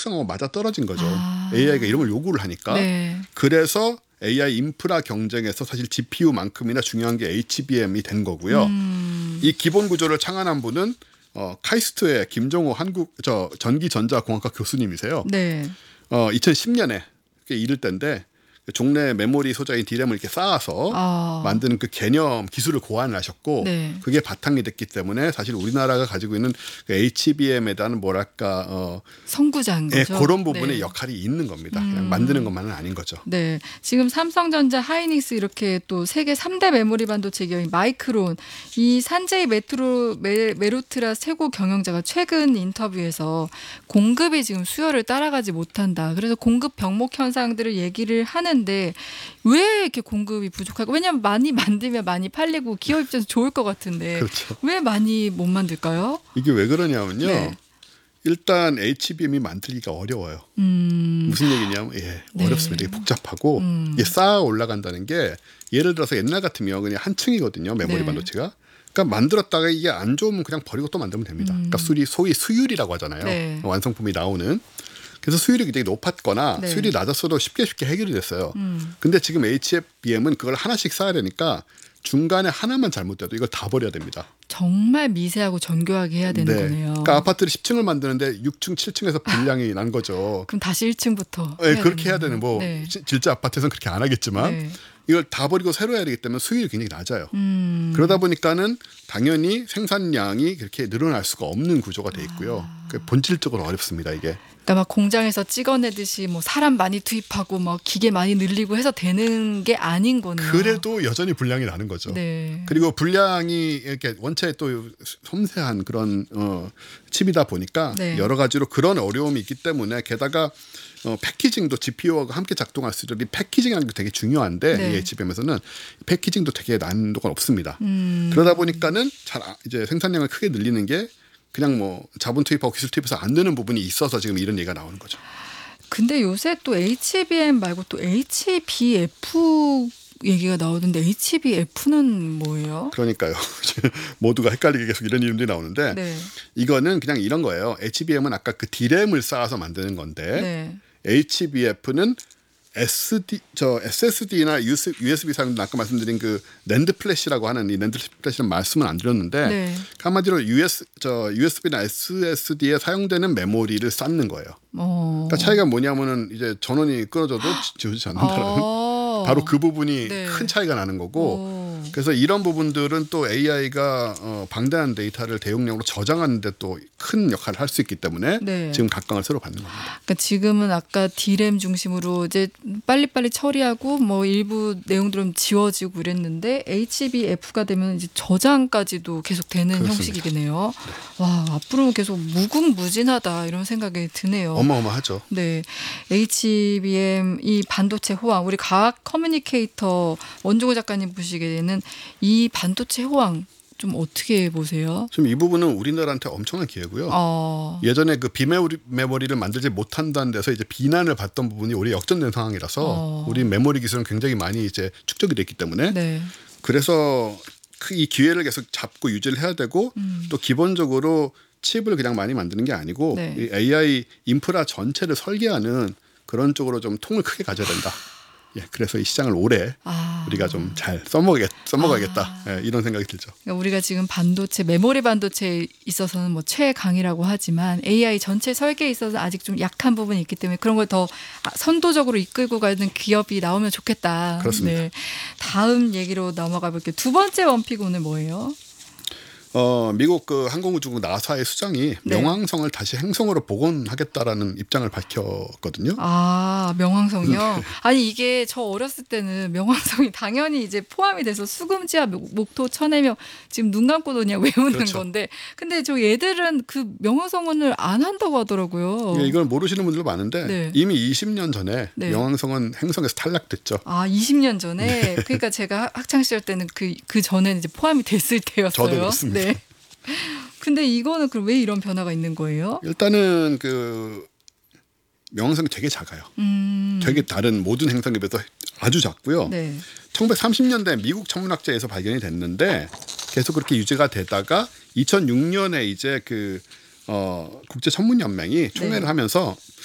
특성하고 맞아 떨어진 거죠. 아. AI가 이런 걸 요구를 하니까. 네. 그래서 AI 인프라 경쟁에서 사실 GPU만큼이나 중요한 게 HBM이 된 거고요. 이 기본 구조를 창안한 분은 카이스트의 김종호 전기전자공학과 교수님이세요. 네. 2010년에 이를 때인데 종래 메모리 소자인 D램을 이렇게 쌓아서 만드는 그 개념 기술을 고안을 하셨고 네. 그게 바탕이 됐기 때문에 사실 우리나라가 가지고 있는 그 HBM에 대한 뭐랄까 선구자인 예, 거죠. 그런 부분에 네. 역할이 있는 겁니다. 그냥 만드는 것만은 아닌 거죠. 네, 지금 삼성전자, 하이닉스 이렇게 또 세계 3대 메모리 반도체 기업인 마이크론, 이 산제이 메로트라 최고 경영자가 최근 인터뷰에서 공급이 지금 수요를 따라가지 못한다. 그래서 공급 병목 현상들을 얘기를 하는데 왜 이렇게 공급이 부족할까? 왜냐하면 많이 만들면 많이 팔리고 기업 입장에서 좋을 것 같은데 그렇죠. 왜 많이 못 만들까요? 이게 왜 그러냐면요. 네. 일단 HBM이 만들기가 어려워요. 무슨 얘기냐면 네. 어렵습니다. 이게 복잡하고 이게 쌓아 올라간다는 게 예를 들어서 옛날 같으면 그냥 한 층이거든요. 메모리 네. 반도체가. 그러니까 만들었다가 이게 안 좋으면 그냥 버리고 또 만들면 됩니다. 그러니까 소위 수율이라고 하잖아요. 네. 완성품이 나오는. 그래서 수율이 굉장히 높았거나 네. 수율이 낮았어도 쉽게 해결이 됐어요. 근데 지금 HBM은 그걸 하나씩 쌓아야 되니까 중간에 하나만 잘못돼도 이걸 다 버려야 됩니다. 정말 미세하고 정교하게 해야 되는 거네요. 그러니까 아파트를 10층을 만드는데 6층, 7층에서 불량이 난 거죠. 그럼 다시 1층부터 네, 그렇게 해야 되는 뭐 네. 질자 아파트에서는 그렇게 안 하겠지만 네. 이걸 다 버리고 새로 해야 되기 때문에 수율이 굉장히 낮아요. 그러다 보니까는 당연히 생산량이 그렇게 늘어날 수가 없는 구조가 돼 있고요. 본질적으로 어렵습니다, 이게. 그러니까 막 공장에서 찍어내듯이 뭐 사람 많이 투입하고 막 기계 많이 늘리고 해서 되는 게 아닌 거네요. 그래도 여전히 불량이 나는 거죠. 네. 그리고 불량이 이렇게 원체 또 섬세한 그런 칩이다 보니까 네. 여러 가지로 그런 어려움이 있기 때문에 게다가 패키징도 GPU와 함께 작동할 수 있도록 이 패키징이라는 게 되게 중요한데 네. 이 HBM에서는 패키징도 되게 난도가 높습니다. 그러다 보니까는 이제 생산량을 크게 늘리는 게 그냥 뭐 자본 투입하고 기술 투입해서 안 되는 부분이 있어서 지금 이런 얘기가 나오는 거죠. 근데 요새 또 HBM 말고 또 HBF 얘기가 나오던데 HBF는 뭐예요? 그러니까요. 모두가 헷갈리게 계속 이런 이름들이 나오는데 네. 이거는 그냥 이런 거예요. HBM은 아까 그 D램을 쌓아서 만드는 건데 네. HBF는 SSD나 USB 사용된 아까 말씀드린 그 낸드 플래시라고 하는 이 낸드 플래시는 말씀은 안 드렸는데 네. 한마디로 USB나 SSD에 사용되는 메모리를 쌓는 거예요. 그러니까 차이가 뭐냐면은 이제 전원이 끊어져도 지워지지 않는다는 바로 그 부분이 네. 큰 차이가 나는 거고 그래서 이런 부분들은 또 AI가 방대한 데이터를 대용량으로 저장하는 데 또 큰 역할을 할 수 있기 때문에 네. 지금 각광을 새로 받는 겁니다. 그러니까 지금은 아까 D램 중심으로 이제 빨리빨리 처리하고 뭐 일부 내용들은 지워지고 그랬는데 HBF가 되면 이제 저장까지도 계속 되는 그렇습니다. 형식이겠네요. 와, 앞으로는 계속 무궁무진하다 이런 생각이 드네요. 어마어마하죠. 네, HBM 이 반도체 호황 우리 과학 커뮤니케이터 원종호 작가님 보시기에는 이 반도체 호황 좀 어떻게 보세요? 지금 이 부분은 우리나라한테 엄청난 기회고요. 예전에 그 비메모리를 만들지 못한다는 데서 이제 비난을 받던 부분이 우리 역전된 상황이라서 우리 메모리 기술은 굉장히 많이 이제 축적이 됐기 때문에 네. 그래서 이 기회를 계속 잡고 유지를 해야 되고 또 기본적으로 칩을 그냥 많이 만드는 게 아니고 네. 이 AI 인프라 전체를 설계하는 그런 쪽으로 좀 통을 크게 가져야 된다. 그래서 이 시장을 올해 우리가 좀 잘 써먹어야겠다. 이런 생각이 들죠. 그러니까 우리가 지금 반도체, 메모리 반도체에 있어서는 뭐 최강이라고 하지만 AI 전체 설계에 있어서 아직 좀 약한 부분이 있기 때문에 그런 걸 더 선도적으로 이끌고 가는 기업이 나오면 좋겠다. 그렇습니다. 네. 다음 얘기로 넘어가 볼게요. 두 번째 원픽 오늘 뭐예요? 미국 그 항공우주국 나사의 수장이 네. 명왕성을 다시 행성으로 복원하겠다라는 입장을 밝혔거든요. 명왕성이요? 아니 이게 저 어렸을 때는 명왕성이 당연히 이제 포함이 돼서 수금지와 목토 천해명 지금 눈 감고도 그냥 외우는 그렇죠. 건데 근데 저 얘들은 그 명왕성을 안 한다고 하더라고요. 이걸 모르시는 분들도 많은데 네. 이미 20년 전에 네. 명왕성은 행성에서 탈락됐죠. 20년 전에 그러니까 제가 학창 시절 때는 그 전에는 이제 포함이 됐을 때였어요. 저도 그렇습니다. 네. 근데 이거는 그럼 왜 이런 변화가 있는 거예요? 일단은 그 명왕성이 되게 작아요. 되게 다른 모든 행성에 비해서 아주 작고요. 네. 1930년대 미국 천문학자에서 발견이 됐는데 계속 그렇게 유지가 되다가 2006년에 이제 그 국제 천문 연맹이 총회를 네. 하면서